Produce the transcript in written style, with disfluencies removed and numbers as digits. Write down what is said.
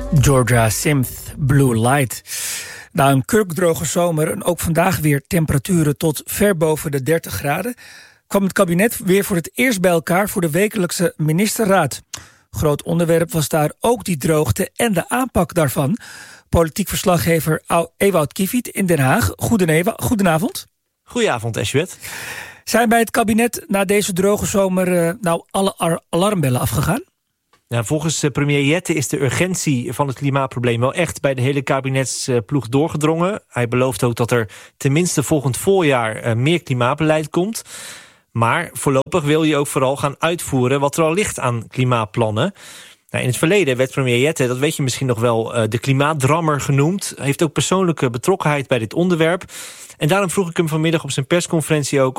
Georgia Simth, Blue Light. Na een kurkdroge zomer en ook vandaag weer temperaturen tot ver boven de 30 graden... kwam het kabinet weer voor het eerst bij elkaar voor de wekelijkse ministerraad. Groot onderwerp was daar ook die droogte en de aanpak daarvan. Politiek verslaggever Ewout Kiviet in Den Haag. Goedenavond. Goedenavond, Esjwet. Zijn bij het kabinet na deze droge zomer alle alarmbellen afgegaan? Ja, volgens premier Jette is de urgentie van het klimaatprobleem wel echt bij de hele kabinetsploeg doorgedrongen. Hij belooft ook dat er tenminste volgend voorjaar meer klimaatbeleid komt. Maar voorlopig wil hij ook vooral gaan uitvoeren wat er al ligt aan klimaatplannen. Nou, in het verleden werd premier Jette, dat weet je misschien nog wel, de klimaatdrammer genoemd. Hij heeft ook persoonlijke betrokkenheid bij dit onderwerp. En daarom vroeg ik hem vanmiddag op zijn persconferentie ook